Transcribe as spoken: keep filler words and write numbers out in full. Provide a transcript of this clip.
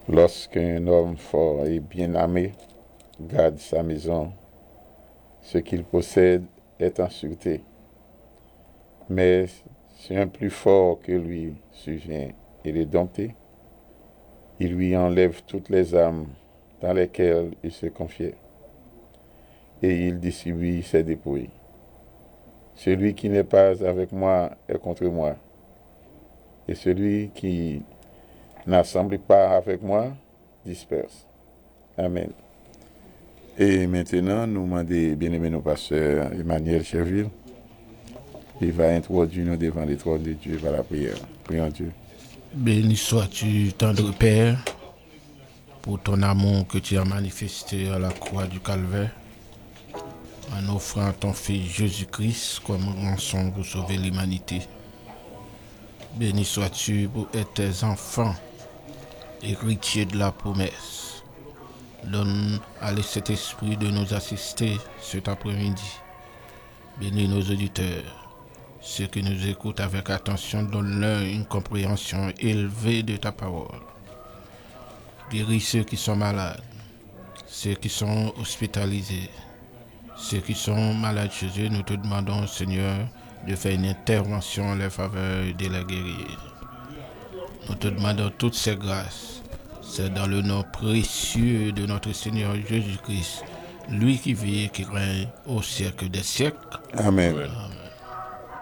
Lorsqu'un homme fort et bien armé garde sa maison, ce qu'il possède est en sûreté. Mais si un plus fort que lui survient et le dompter, il lui enlève toutes les armes dans lesquelles il se confiait, et il distribue ses dépouilles. Celui qui n'est pas avec moi est contre moi, et celui qui n'assemble pas avec moi disperse. Amen. Et maintenant, nous demandons, bien-aimé nos pasteurs Emmanuel Cherville, il va introduire nous devant les trônes de Dieu par la prière. Prions Dieu. Béni sois-tu, tendre Père, pour ton amour que tu as manifesté à la croix du Calvaire, en offrant ton Fils Jésus-Christ comme rançon pour sauver l'humanité. Béni sois-tu pour être tes enfants, héritiers de la promesse. Donne à cet esprit de nous assister cet après-midi. Bénis nos auditeurs. Ceux qui nous écoutent avec attention, donne-leur une compréhension élevée de ta parole. Guéris ceux qui sont malades, ceux qui sont hospitalisés, ceux qui sont malades chez eux. Nous te demandons, Seigneur, de faire une intervention en leur faveur et de les guérir. Nous te demandons toutes ces grâces. C'est dans le nom précieux de notre Seigneur Jésus-Christ, lui qui vit et qui règne au siècle des siècles. Amen. Amen.